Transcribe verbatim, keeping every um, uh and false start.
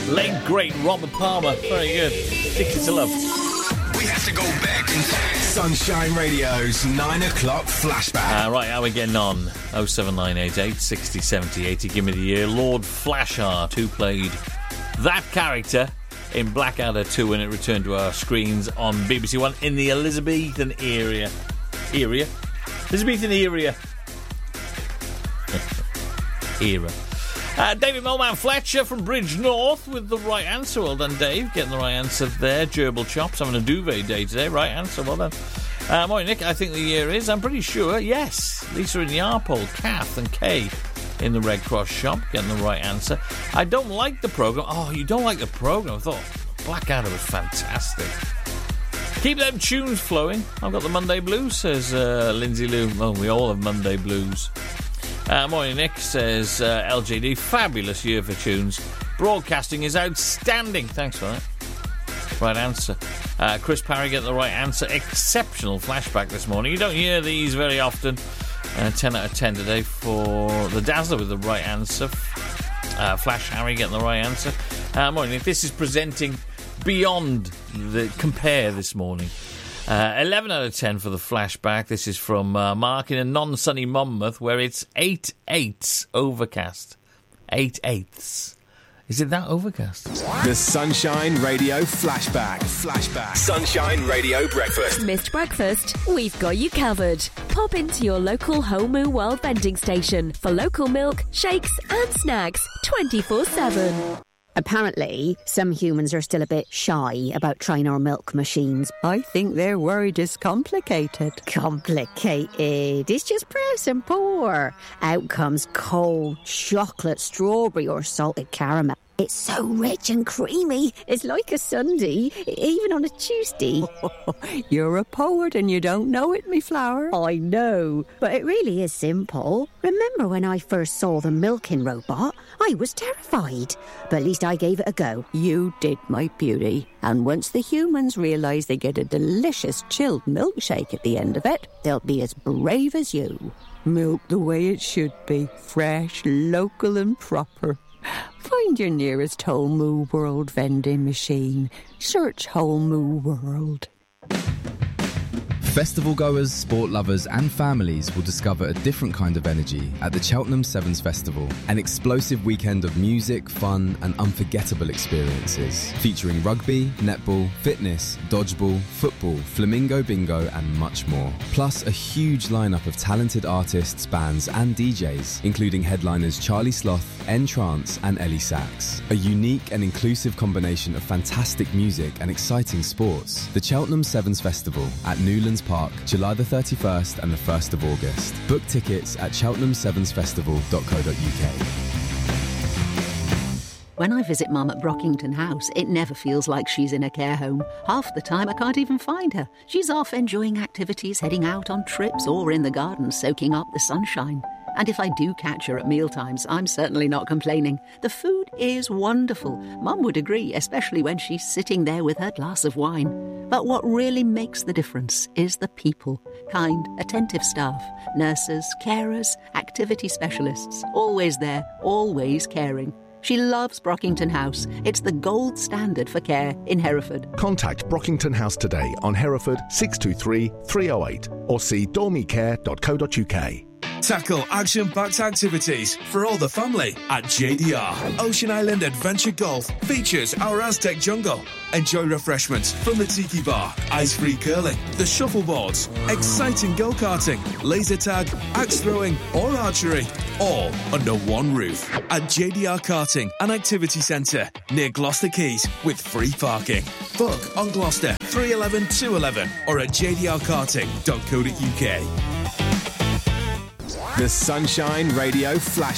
Late, great Robert Palmer. Very good. Addicted to Love. We have to go back in time. Sunshine Radio's nine o'clock flashback. Uh, right, how are we getting on? oh seven nine eight eight, sixty, seventy, eighty. Give me the year. Lord Flashheart, who played that character in Blackadder two when it returned to our screens on B B C One in the Elizabethan era. Era? Elizabethan era. era. Uh, David Millman Fletcher from Bridge North with the right answer. Well done, Dave. Getting the right answer there. Gerbil Chops having a duvet day today. Right answer. Well done. Uh, morning, Nick. I think the year is, I'm pretty sure, yes. Lisa in Yarpole, Kath and Kay in the Red Cross shop. Getting the right answer. I don't like the programme. Oh, you don't like the programme? I thought Blackadder was fantastic. Keep them tunes flowing. I've got the Monday blues, says uh, Lindsay Lou. Oh, we all have Monday blues. Uh, morning, Nick, says uh, L J D. Fabulous year for tunes. Broadcasting is outstanding. Thanks for that. Right answer. Uh, Chris Parry getting the right answer. Exceptional flashback this morning. You don't hear these very often. Uh, ten out of ten today for the Dazzler with the right answer. Uh, Flash Harry getting the right answer. Uh, morning, Nick. This is presenting beyond the compare this morning. Uh, eleven out of ten for the flashback. This is from uh, Mark in a non-sunny Monmouth where it's eight eighths overcast. Eight eighths. Is it that overcast? The Sunshine Radio Flashback. Flashback. Sunshine Radio Breakfast. Missed breakfast? We've got you covered. Pop into your local Homu World vending station for local milk, shakes and snacks twenty-four seven. Apparently, some humans are still a bit shy about trying our milk machines. I think they're worried it's complicated. Complicated? It's just press and pour. Out comes cold chocolate, strawberry or salted caramel. It's so rich and creamy. It's like a sundae, even on a Tuesday. You're a poet and you don't know it, me flower. I know, but it really is simple. Remember when I first saw the milking robot? I was terrified, but at least I gave it a go. You did, my beauty. And once the humans realise they get a delicious chilled milkshake at the end of it, they'll be as brave as you. Milk the way it should be. Fresh, local and proper. Find your nearest Homu World vending machine. Search Homu World. Festival goers, sport lovers and families will discover a different kind of energy at the Cheltenham Sevens Festival. An explosive weekend of music, fun and unforgettable experiences. Featuring rugby, netball, fitness, dodgeball, football, flamingo bingo and much more. Plus a huge lineup of talented artists, bands and D Js, including headliners Charlie Sloth, N-Trance and Ellie Sachs. A unique and inclusive combination of fantastic music and exciting sports. The Cheltenham Sevens Festival at Newlands Park, July the thirty-first and the first of August. Book tickets at cheltenham sevens festival dot co dot uk. When I visit Mum at Brockington House, it never feels like she's in a care home. Half the time I can't even find her. She's off enjoying activities, heading out on trips or in the garden soaking up the sunshine. And if I do catch her at mealtimes, I'm certainly not complaining. The food is wonderful. Mum would agree, especially when she's sitting there with her glass of wine. But what really makes the difference is the people. Kind, attentive staff, nurses, carers, activity specialists. Always there, always caring. She loves Brockington House. It's the gold standard for care in Hereford. Contact Brockington House today on Hereford six two three, three oh eight or see dormicare dot co dot uk. Tackle action-packed activities for all the family at J D R. Ocean Island Adventure Golf features our Aztec jungle. Enjoy refreshments from the tiki bar, ice-free curling, the shuffleboards, exciting go-karting, laser tag, axe throwing or archery, all under one roof at J D R Karting and Activity Centre near Gloucester Quays with free parking. Book on Gloucester three eleven two eleven or at j d r karting dot co dot uk. The Sunshine Radio Flash.